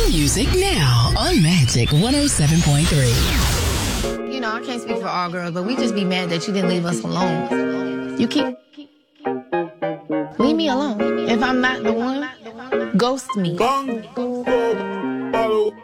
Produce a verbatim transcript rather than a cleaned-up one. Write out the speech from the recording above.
Music now on Magic one oh seven point three. You know, I can't speak for all girls, but we just be mad that you didn't leave us alone. You keep... Leave me alone. If I'm not the one, ghost me. Bang, boom, boom,